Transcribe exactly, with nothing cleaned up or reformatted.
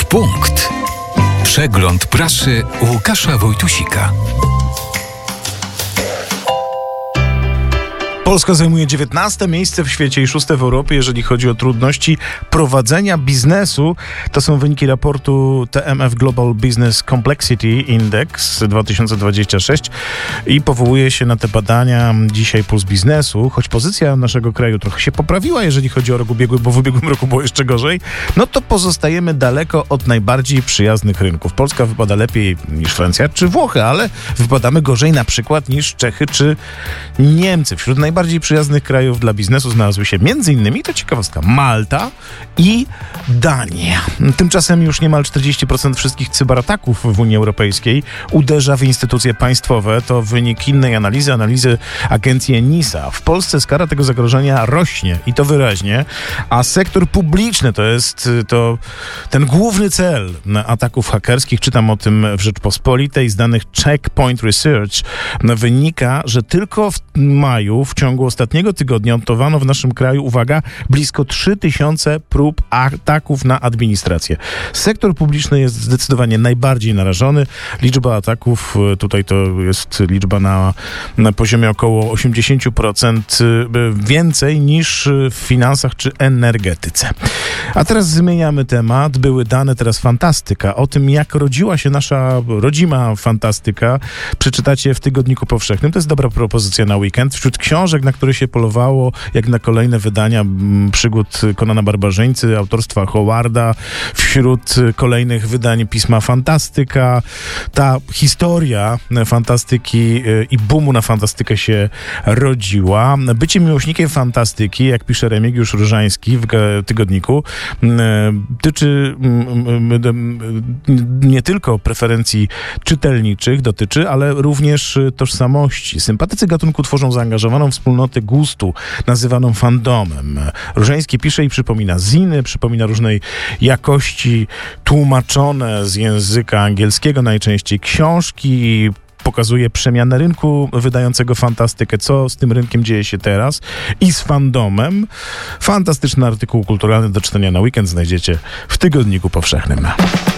Punkt. Przegląd prasy Łukasza Wojtusika. Polska zajmuje dziewiętnaste miejsce w świecie i szóste w Europie, jeżeli chodzi o trudności prowadzenia biznesu. To są wyniki raportu T M F Global Business Complexity Index dwa tysiące dwudziesty szósty i powołuje się na te badania dzisiaj Puls Biznesu. Choć pozycja naszego kraju trochę się poprawiła, jeżeli chodzi o rok ubiegły, bo w ubiegłym roku było jeszcze gorzej, no to pozostajemy daleko od najbardziej przyjaznych rynków. Polska wypada lepiej niż Francja czy Włochy, ale wypadamy gorzej na przykład niż Czechy czy Niemcy. Wśród najbardziej Najbardziej przyjaznych krajów dla biznesu znalazły się m.in., to ciekawostka, Malta i Dania. Tymczasem już niemal czterdzieści procent wszystkich cyberataków w Unii Europejskiej uderza w instytucje państwowe. To wynik innej analizy, analizy agencji ENISA. W Polsce skala tego zagrożenia rośnie i to wyraźnie, a sektor publiczny to jest to ten główny cel ataków hakerskich. Czytam o tym w Rzeczpospolitej. Z danych Checkpoint Research wynika, że tylko w maju w W ciągu ostatniego tygodnia odnotowano w naszym kraju, uwaga, blisko trzy tysiące prób ataków na administrację. Sektor publiczny jest zdecydowanie najbardziej narażony. Liczba ataków, tutaj to jest liczba na, na poziomie około osiemdziesiąt procent więcej niż w finansach czy energetyce. A teraz zmieniamy temat. Były dane, teraz fantastyka. O tym, jak rodziła się nasza rodzima fantastyka, przeczytacie w Tygodniku Powszechnym. To jest dobra propozycja na weekend. Wśród książek, na które się polowało, jak na kolejne wydania m, przygód Konana Barbarzyńcy, autorstwa Howarda, wśród kolejnych wydań pisma Fantastyka. Ta historia fantastyki y, i boomu na fantastykę się rodziła. Bycie miłośnikiem fantastyki, jak pisze Remigiusz Różański w g- Tygodniku, y, tyczy y, y, y, nie tylko preferencji czytelniczych, dotyczy, ale również tożsamości. Sympatycy gatunku tworzą zaangażowaną wspólnotę gustu, nazywaną fandomem. Różański pisze i przypomina ziny, przypomina różnej jakości tłumaczone z języka angielskiego, najczęściej książki, pokazuje przemianę rynku wydającego fantastykę, co z tym rynkiem dzieje się teraz i z fandomem. Fantastyczny artykuł kulturalny do czytania na weekend znajdziecie w Tygodniku Powszechnym.